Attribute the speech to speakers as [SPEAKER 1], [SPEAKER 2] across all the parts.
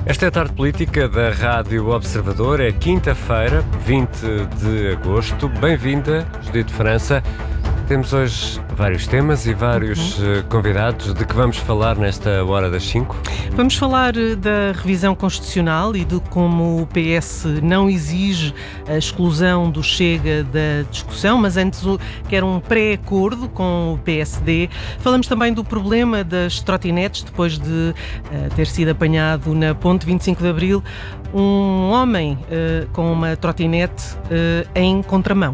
[SPEAKER 1] Esta é a tarde política da Rádio Observador, é quinta-feira, 20 de agosto. Bem-vinda, Judite França. Temos hoje vários temas e vários convidados. De que vamos falar nesta hora das 5?
[SPEAKER 2] Vamos falar da revisão constitucional e de como o PS não exige a exclusão do Chega da discussão, mas antes quer um pré-acordo com o PSD. Falamos também do problema das trotinetes, depois de ter sido apanhado na Ponte 25 de Abril um homem com uma trotinete em contramão.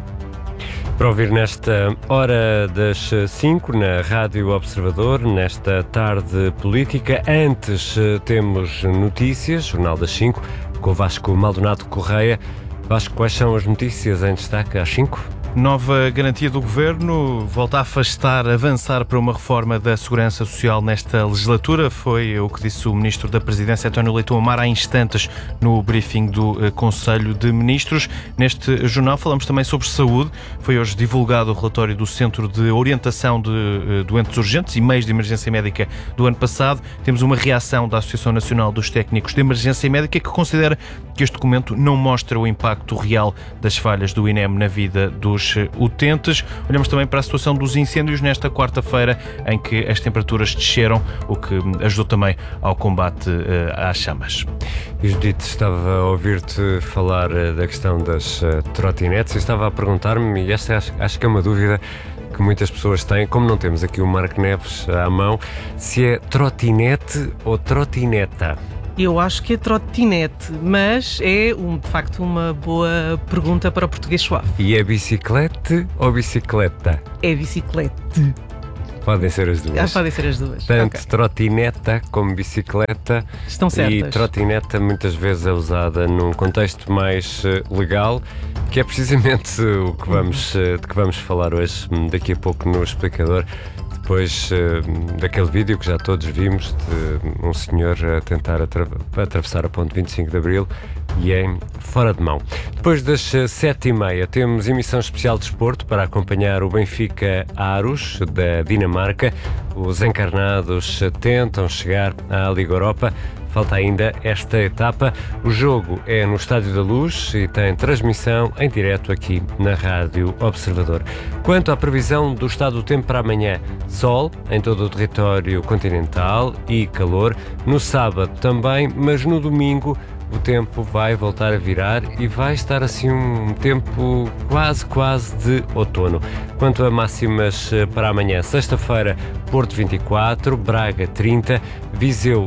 [SPEAKER 1] Para ouvir nesta hora das 5 na Rádio Observador, nesta tarde política. Antes temos notícias, Jornal das 5, com o Vasco Maldonado Correia. Vasco, quais são as notícias em destaque às 5?
[SPEAKER 3] Nova garantia do Governo volta a avançar para uma reforma da Segurança Social nesta legislatura. Foi o que disse o Ministro da Presidência, António Leitão Amar, há instantes no briefing do Conselho de Ministros. Neste jornal falamos também sobre saúde. Foi hoje divulgado o relatório do Centro de Orientação de Doentes Urgentes e Meios de Emergência Médica do ano passado. Temos uma reação da Associação Nacional dos Técnicos de Emergência Médica, que considera que este documento não mostra o impacto real das falhas do INEM na vida dos utentes. Olhamos também para a situação dos incêndios nesta quarta-feira, em que as temperaturas desceram, o que ajudou também ao combate às chamas.
[SPEAKER 1] E Judite, estava a ouvir-te falar da questão das trotinetes e estava a perguntar-me, e esta acho que é uma dúvida que muitas pessoas têm, como não temos aqui o Marco Neves à mão, se é trotinete ou trotineta?
[SPEAKER 2] Eu acho que é trotinete, mas é de facto uma boa pergunta para o português suave.
[SPEAKER 1] E é bicicleta ou bicicleta?
[SPEAKER 2] É biciclete.
[SPEAKER 1] Podem ser as duas.
[SPEAKER 2] Podem ser as duas.
[SPEAKER 1] Tanto
[SPEAKER 2] Okay.
[SPEAKER 1] Trotineta como bicicleta.
[SPEAKER 2] Estão certas.
[SPEAKER 1] E trotineta muitas vezes é usada num contexto mais legal, que é precisamente o que vamos falar hoje, daqui a pouco no explicador. Depois daquele vídeo que já todos vimos de um senhor a tentar atravessar a Ponte 25 de Abril e em fora de mão. Depois das 7h30 temos emissão especial de desporto para acompanhar o Benfica Aarhus da Dinamarca. Os encarnados tentam chegar à Liga Europa. Falta ainda esta etapa. O jogo é no Estádio da Luz e tem transmissão em direto aqui na Rádio Observador. Quanto à previsão do estado do tempo para amanhã, sol em todo o território continental e calor. No sábado também, mas no domingo o tempo vai voltar a virar e vai estar assim um tempo quase de outono. Quanto a máximas para amanhã, sexta-feira, Porto 24, Braga 30, Viseu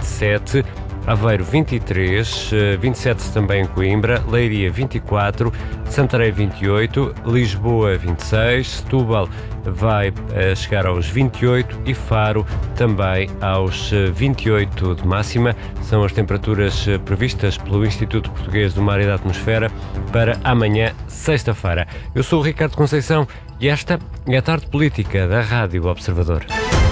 [SPEAKER 1] 27, Aveiro 23, 27 também em Coimbra, Leiria 24, Santarém 28, Lisboa 26, Setúbal vai chegar aos 28 e Faro também aos 28 de máxima. São as temperaturas previstas pelo Instituto Português do Mar e da Atmosfera para amanhã, sexta-feira. Eu sou o Ricardo Conceição e esta é a tarde política da Rádio Observador.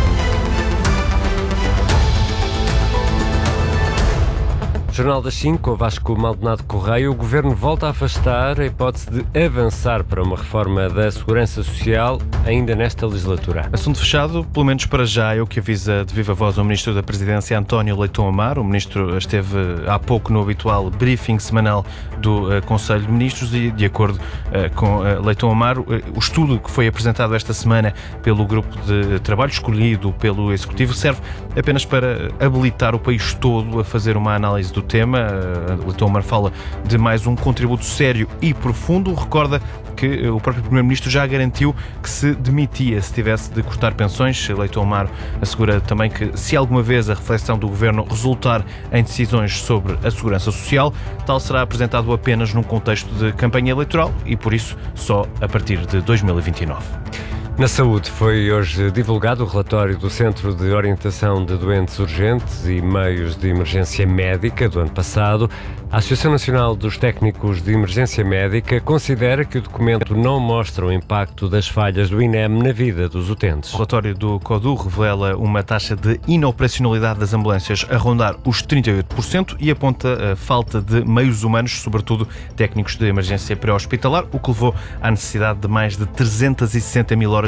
[SPEAKER 1] Jornal das 5, com o Vasco Maldonado Correia. O Governo volta a afastar a hipótese de avançar para uma reforma da Segurança Social ainda nesta legislatura.
[SPEAKER 3] Assunto fechado, pelo menos para já, é o que avisa de viva voz o Ministro da Presidência, António Leitão Amar. O Ministro esteve há pouco no habitual briefing semanal do Conselho de Ministros e, de acordo com Leitão Amar, o estudo que foi apresentado esta semana pelo grupo de trabalho escolhido pelo Executivo serve apenas para habilitar o país todo a fazer uma análise do tema. Leitão Amar fala de mais um contributo sério e profundo. Recorda que o próprio Primeiro-Ministro já garantiu que se demitia se tivesse de cortar pensões. Leitão Amar assegura também que, se alguma vez a reflexão do Governo resultar em decisões sobre a segurança social, tal será apresentado apenas num contexto de campanha eleitoral e, por isso, só a partir de 2029.
[SPEAKER 1] Na saúde, foi hoje divulgado o relatório do Centro de Orientação de Doentes Urgentes e Meios de Emergência Médica do ano passado. A Associação Nacional dos Técnicos de Emergência Médica considera que o documento não mostra o impacto das falhas do INEM na vida dos utentes.
[SPEAKER 3] O relatório do CODU revela uma taxa de inoperacionalidade das ambulâncias a rondar os 38% e aponta a falta de meios humanos, sobretudo técnicos de emergência pré-hospitalar, o que levou à necessidade de mais de 360 mil horas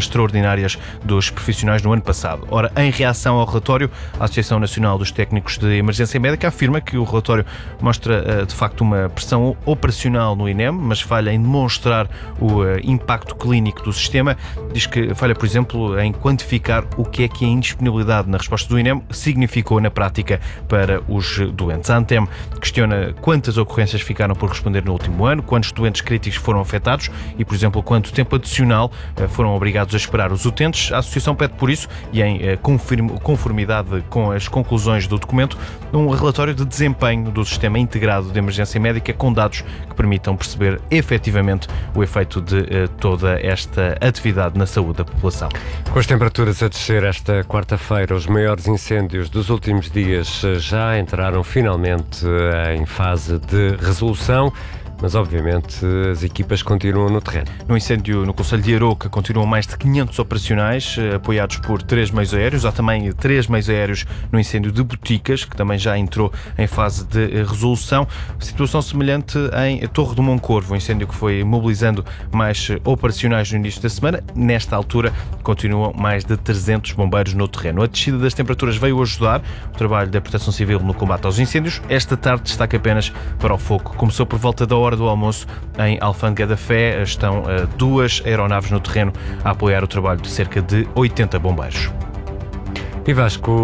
[SPEAKER 3] horas extraordinárias dos profissionais no ano passado. Ora, em reação ao relatório, a Associação Nacional dos Técnicos de Emergência Médica afirma que o relatório mostra, de facto, uma pressão operacional no INEM, mas falha em demonstrar o impacto clínico do sistema. Diz que falha, por exemplo, em quantificar o que é que a indisponibilidade na resposta do INEM significou na prática para os doentes. A ANTEM questiona quantas ocorrências ficaram por responder no último ano, quantos doentes críticos foram afetados e, por exemplo, quanto tempo adicional foram obrigados a esperar os utentes. A Associação pede, por isso, e em conformidade com as conclusões do documento, um relatório de desempenho do Sistema Integrado de Emergência Médica com dados que permitam perceber efetivamente o efeito de toda esta atividade na saúde da população.
[SPEAKER 1] Com as temperaturas a descer esta quarta-feira, os maiores incêndios dos últimos dias já entraram finalmente em fase de resolução. Mas, obviamente, as equipas continuam no terreno.
[SPEAKER 3] No incêndio no concelho de Aroca continuam mais de 500 operacionais, apoiados por 3 meios aéreos. Há também 3 meios aéreos no incêndio de Boticas, que também já entrou em fase de resolução. Situação semelhante em Torre do Moncorvo, um incêndio que foi mobilizando mais operacionais no início da semana. Nesta altura, continuam mais de 300 bombeiros no terreno. A descida das temperaturas veio ajudar o trabalho da Proteção Civil no combate aos incêndios. Esta tarde destaca apenas para o fogo. Começou por volta da hora do almoço em Alfândega da Fé. Estão 2 aeronaves no terreno a apoiar o trabalho de cerca de 80 bombeiros.
[SPEAKER 1] E Vasco,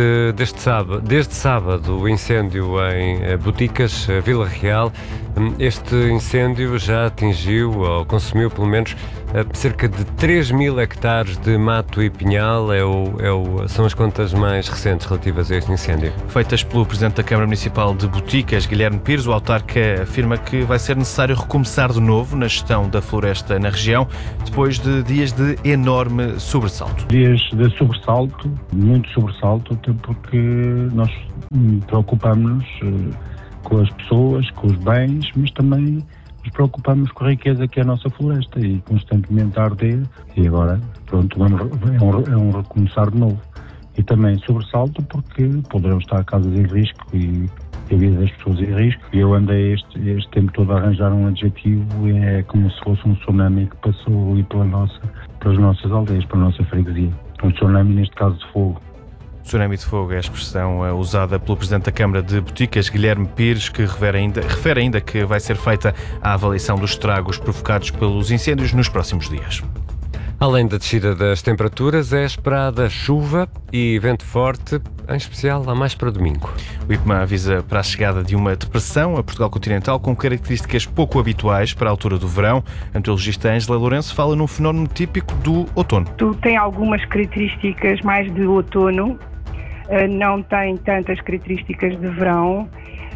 [SPEAKER 1] desde sábado, o incêndio em Boticas, Vila Real, este incêndio já atingiu ou consumiu pelo menos cerca de 3.000 hectares de mato e pinhal. São as contas mais recentes relativas a este incêndio.
[SPEAKER 3] Feitas pelo Presidente da Câmara Municipal de Boticas, Guilherme Pires, o autarca afirma que vai ser necessário recomeçar de novo na gestão da floresta na região, depois de dias de enorme sobressalto.
[SPEAKER 4] Dias de sobressalto, muito sobressalto, até porque nós preocupamos-nos com as pessoas, com os bens, mas também nos preocupamos com a riqueza que é a nossa floresta e constantemente a arder. E agora, pronto, é um recomeçar de novo. E também sobressalto porque poderão estar casas em risco e a vida das pessoas em risco. E eu andei este tempo todo a arranjar um adjetivo, é como se fosse um tsunami que passou ali pelas nossas aldeias, pela nossa freguesia. Um tsunami, neste caso, de fogo.
[SPEAKER 3] Tsunami de fogo é a expressão usada pelo Presidente da Câmara de Boticas, Guilherme Pires, que refere ainda que vai ser feita a avaliação dos estragos provocados pelos incêndios nos próximos dias.
[SPEAKER 1] Além da descida das temperaturas, é esperada chuva e vento forte, em especial lá mais para domingo.
[SPEAKER 3] O IPMA avisa para a chegada de uma depressão a Portugal continental com características pouco habituais para a altura do verão. A meteorologista Ângela Lourenço fala num fenómeno típico do outono.
[SPEAKER 5] Tem algumas características mais de outono, não tem tantas características de verão.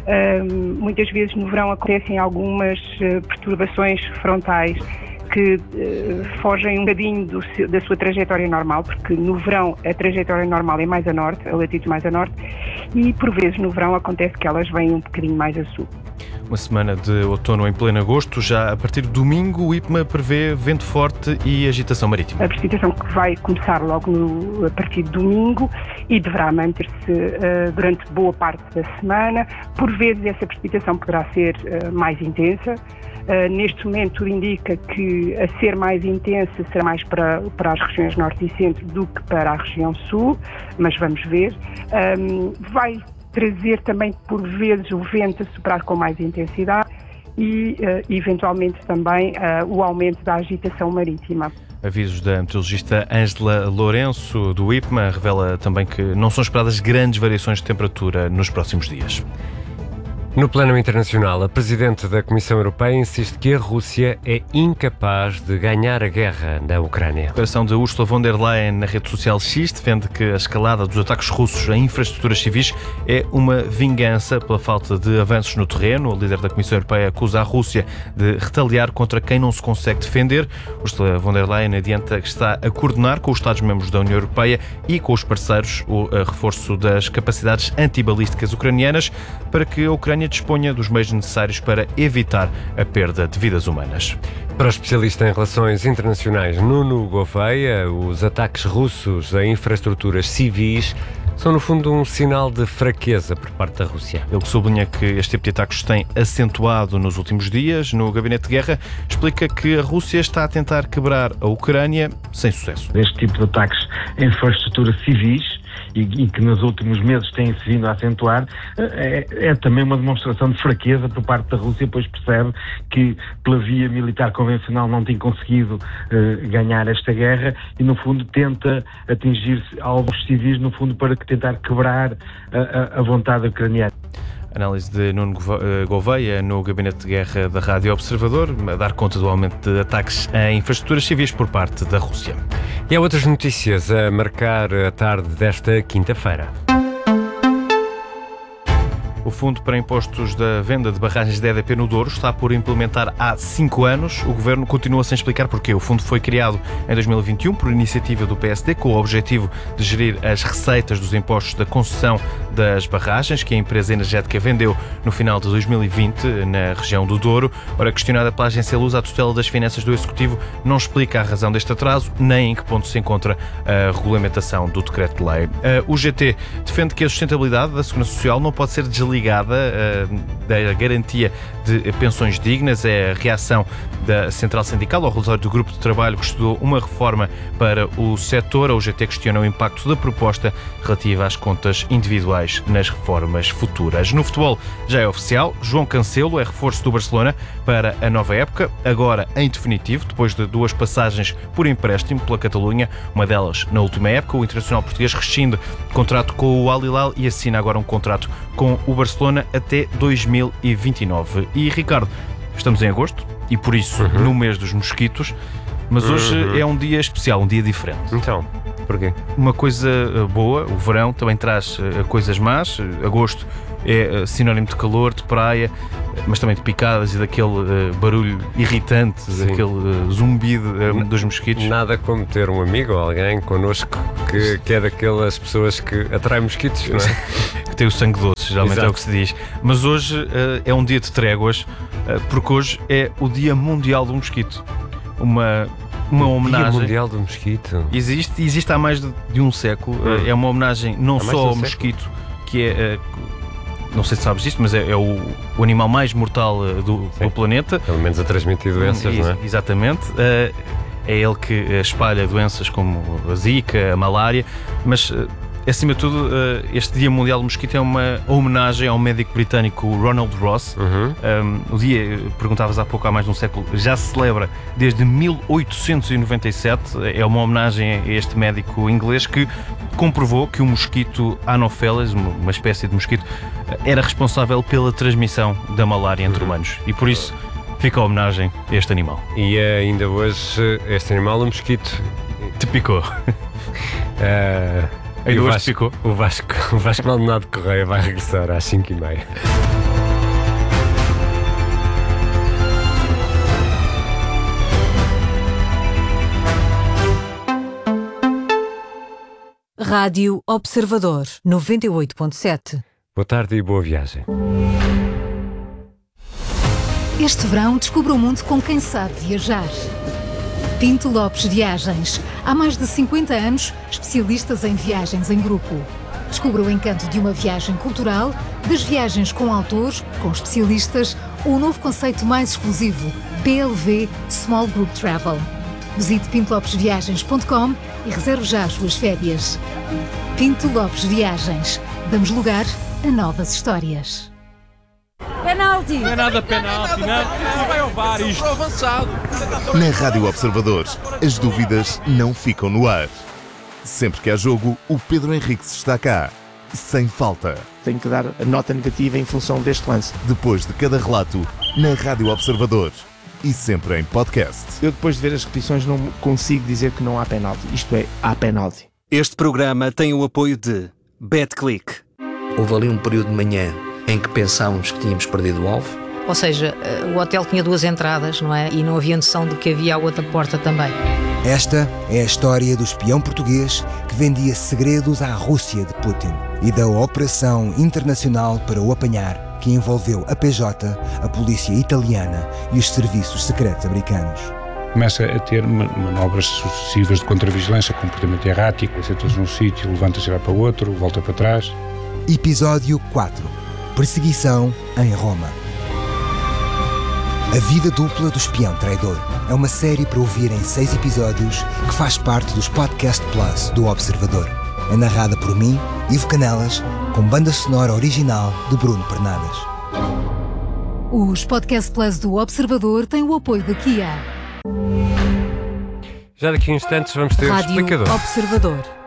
[SPEAKER 5] Muitas vezes no verão acontecem algumas perturbações frontais que fogem um bocadinho da sua trajetória normal, porque no verão a trajetória normal é mais a norte, a latitude mais a norte, e por vezes no verão acontece que elas vêm um bocadinho mais a sul.
[SPEAKER 3] Uma semana de outono em pleno agosto. Já a partir de domingo, o IPMA prevê vento forte e agitação marítima.
[SPEAKER 5] A precipitação que vai começar logo a partir de domingo e deverá manter-se durante boa parte da semana. Por vezes essa precipitação poderá ser mais intensa. Neste momento tudo indica que a ser mais intensa será mais para as regiões norte e centro do que para a região sul, mas vamos ver. Vai trazer também por vezes o vento a soprar com mais intensidade e eventualmente também o aumento da agitação marítima.
[SPEAKER 3] Avisos da meteorologista Ângela Lourenço do IPMA revela também que não são esperadas grandes variações de temperatura nos próximos dias.
[SPEAKER 1] No plano internacional, a Presidente da Comissão Europeia insiste que a Rússia é incapaz de ganhar a guerra na Ucrânia. A
[SPEAKER 3] declaração de Ursula von der Leyen na rede social X defende que a escalada dos ataques russos a infraestruturas civis é uma vingança pela falta de avanços no terreno. O líder da Comissão Europeia acusa a Rússia de retaliar contra quem não se consegue defender. Ursula von der Leyen adianta que está a coordenar com os Estados-membros da União Europeia e com os parceiros o reforço das capacidades antibalísticas ucranianas para que a Ucrânia disponha dos meios necessários para evitar a perda de vidas humanas.
[SPEAKER 1] Para o especialista em relações internacionais Nuno Gouveia, os ataques russos a infraestruturas civis são no fundo um sinal de fraqueza por parte da Rússia.
[SPEAKER 3] Ele sublinha que este tipo de ataques tem acentuado nos últimos dias. No Gabinete de Guerra explica que a Rússia está a tentar quebrar a Ucrânia sem sucesso.
[SPEAKER 6] Este tipo de ataques em infraestruturas civis e que nos últimos meses têm-se vindo a acentuar, é também uma demonstração de fraqueza por parte da Rússia, pois percebe que pela via militar convencional não tem conseguido ganhar esta guerra e no fundo tenta atingir-se alvos civis, no fundo para tentar quebrar a vontade ucraniana.
[SPEAKER 3] Análise de Nuno Gouveia no Gabinete de Guerra da Rádio Observador, a dar conta do aumento de ataques a infraestruturas civis por parte da Rússia.
[SPEAKER 1] E há outras notícias a marcar a tarde desta quinta-feira.
[SPEAKER 3] O Fundo para Impostos da Venda de Barragens de EDP no Douro está por implementar há 5 anos. O Governo continua sem explicar porquê. O fundo foi criado em 2021 por iniciativa do PSD com o objetivo de gerir as receitas dos impostos da concessão das barragens que a empresa energética vendeu no final de 2020 na região do Douro. Ora, questionada pela agência Lusa, a tutela das finanças do Executivo não explica a razão deste atraso nem em que ponto se encontra a regulamentação do decreto-lei. O GT defende que a sustentabilidade da Segurança Social não pode ser desligada da garantia de pensões dignas. É a reação da Central Sindical ao relatório do Grupo de Trabalho que estudou uma reforma para o setor. A UGT questiona o impacto da proposta relativa às contas individuais nas reformas futuras. No futebol já é oficial, João Cancelo é reforço do Barcelona para a nova época, agora em definitivo, depois de 2 passagens por empréstimo pela Catalunha, uma delas na última época. O internacional português rescinde contrato com o Al Hilal e assina agora um contrato com o Barcelona até 2029. E Ricardo, estamos em agosto e por isso no mês dos mosquitos, mas hoje é um dia especial, um dia diferente.
[SPEAKER 1] Então, porquê?
[SPEAKER 3] Uma coisa boa, o verão também traz coisas más. Agosto é sinónimo de calor, de praia, mas também de picadas e daquele barulho irritante, daquele zumbido dos mosquitos.
[SPEAKER 1] Nada como ter um amigo ou alguém connosco que é daquelas pessoas que atrai mosquitos, não é?
[SPEAKER 3] Que tem o sangue doce, geralmente.
[SPEAKER 1] Exato.
[SPEAKER 3] É o que se diz. Mas hoje é um dia de tréguas, porque hoje é o Dia Mundial do Mosquito. Uma homenagem.
[SPEAKER 1] Dia Mundial do Mosquito.
[SPEAKER 3] Existe há mais de um século. É uma homenagem não só ao mosquito, que é... não sei se sabes disto, mas é o animal mais mortal do planeta.
[SPEAKER 1] Pelo menos a transmitir doenças, não é?
[SPEAKER 3] Exatamente. É ele que espalha doenças como a Zika, a malária, mas acima de tudo, este Dia Mundial do Mosquito é uma homenagem ao médico britânico Ronald Ross. O dia, perguntavas há pouco, há mais de um século, já se celebra desde 1897. É uma homenagem a este médico inglês que comprovou que o mosquito Anopheles, uma espécie de mosquito, era responsável pela transmissão da malária entre humanos. E por isso fica a homenagem a este animal.
[SPEAKER 1] E ainda hoje este animal, o mosquito,
[SPEAKER 3] te picou.
[SPEAKER 1] E o Vasco Maldonado Correia vai regressar às 5h30.
[SPEAKER 7] Rádio Observador 98.7.
[SPEAKER 1] Boa tarde e boa viagem.
[SPEAKER 8] Este verão descubra o mundo com quem sabe viajar. Pinto Lopes Viagens. Há mais de 50 anos, especialistas em viagens em grupo. Descubra o encanto de uma viagem cultural, das viagens com autores, com especialistas, ou o novo conceito mais exclusivo, PLV Small Group Travel. Visite pintolopesviagens.com e reserve já as suas férias. Pinto Lopes Viagens. Damos lugar a novas histórias.
[SPEAKER 9] Penalti! Não é nada penalti, não vai ao VAR isto. Avançado.
[SPEAKER 10] Na Rádio Observadores, as dúvidas não ficam no ar. Sempre que há jogo, o Pedro Henriques está cá. Sem falta.
[SPEAKER 11] Tenho que dar a nota negativa em função deste lance.
[SPEAKER 10] Depois de cada relato, na Rádio Observadores. E sempre em podcast.
[SPEAKER 11] Eu depois de ver as repetições não consigo dizer que não há penalti. Isto é, há penalti.
[SPEAKER 12] Este programa tem o apoio de BetClick.
[SPEAKER 13] Houve ali um período de manhã em que pensávamos que tínhamos perdido o alvo.
[SPEAKER 14] Ou seja, o hotel tinha 2 entradas, não é? E não havia noção de que havia a outra porta também.
[SPEAKER 15] Esta é a história do espião português que vendia segredos à Rússia de Putin e da operação internacional para o apanhar, que envolveu a PJ, a polícia italiana e os serviços secretos americanos.
[SPEAKER 16] começa a ter manobras sucessivas de contravigilância, comportamento errático, senta-se num sítio, levanta-se e vai para outro, volta para trás.
[SPEAKER 15] Episódio 4. Perseguição em Roma. A vida dupla do espião traidor é uma série para ouvir em 6 episódios que faz parte dos Podcast Plus do Observador. É narrada por mim, Ivo Canelas, com banda sonora original de Bruno Pernadas.
[SPEAKER 8] Os Podcast Plus do Observador têm o apoio da Kia.
[SPEAKER 1] Já daqui a instantes vamos ter o
[SPEAKER 7] Rádio
[SPEAKER 1] explicador.
[SPEAKER 7] Observador.